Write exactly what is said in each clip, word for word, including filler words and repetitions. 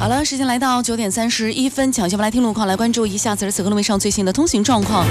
好了，时间来到九点三十一分，抢先我们来听路况，来关注一下此时此刻路面上最新的通行状况。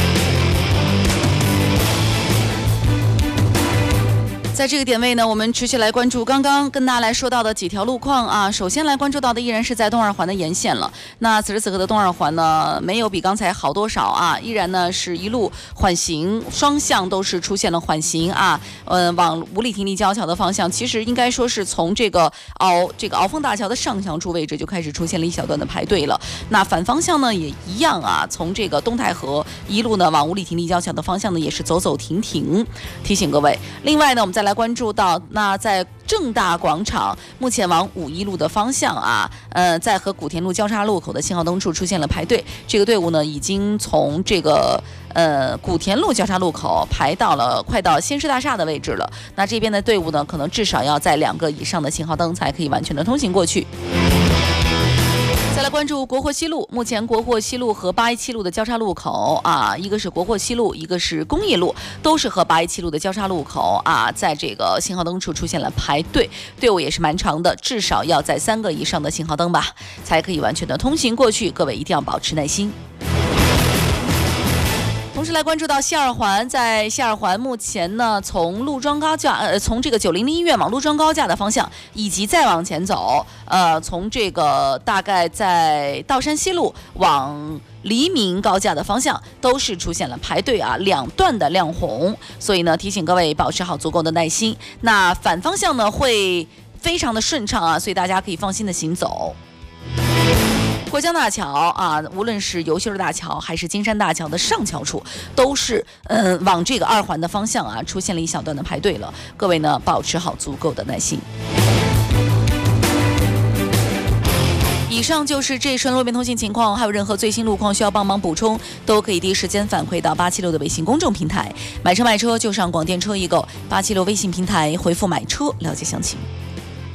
在这个点位呢，我们持续来关注刚刚跟大家来说到的几条路况啊。首先来关注到的依然是在东二环的沿线了。那此时此刻的东二环呢，没有比刚才好多少啊，依然呢是一路缓行，双向都是出现了缓行啊。呃，往五里亭立交桥的方向，其实应该说是从这个鳌这个鳌峰大桥的上桥处位置就开始出现了一小段的排队了。那反方向呢也一样啊，从这个东太河一路呢往五里亭立交桥的方向呢也是走走停停，提醒各位。另外呢，我们再来关注到，那在正大广场目前往五一路的方向啊，呃，在和古田路交叉路口的信号灯处出现了排队，这个队伍呢已经从这个呃古田路交叉路口排到了快到先施大厦的位置了。那这边的队伍呢，可能至少要在两个以上的信号灯才可以完全的通行过去。再来关注国货西路，目前国货西路和八一七路的交叉路口啊，一个是国货西路，一个是工业路，都是和八一七路的交叉路口啊，在这个信号灯处出现了排队，队伍也是蛮长的，至少要在三个以上的信号灯吧，才可以完全的通行过去。各位一定要保持耐心。同时来关注到西二环，在西二环目前呢，从陆庄高架，呃，从这个九零零医院往陆庄高架的方向，以及再往前走，呃，从这个大概在道山西路往黎明高架的方向，都是出现了排队啊，两段的亮红，所以呢，提醒各位保持好足够的耐心。那反方向呢，会非常的顺畅啊，所以大家可以放心的行走。过江大桥啊，无论是尤秀大桥还是金山大桥的上桥处，都是嗯、呃、往这个二环的方向啊，出现了一小段的排队了。各位呢，保持好足够的耐心。以上就是这一顺路面通行情况，还有任何最新路况需要帮忙补充，都可以第一时间反馈到八七六的微信公众平台。买车卖车就上广电车易购八七六微信平台回复买车了解详情。